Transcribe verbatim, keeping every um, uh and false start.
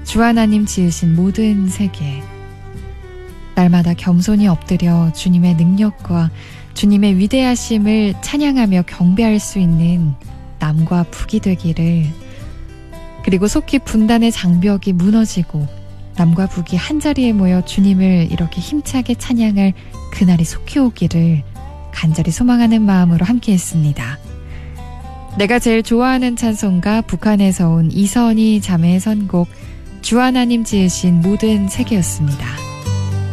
주 하나님 지으신 모든 세계, 날마다 겸손히 엎드려 주님의 능력과 주님의 위대하심을 찬양하며 경배할 수 있는 남과 북이 되기를, 그리고 속히 분단의 장벽이 무너지고 남과 북이 한자리에 모여 주님을 이렇게 힘차게 찬양할 그날이 속히 오기를 간절히 소망하는 마음으로 함께했습니다. 내가 제일 좋아하는 찬송가, 북한에서 온 이선희 자매의 선곡 주 하나님 지으신 모든 세계였습니다.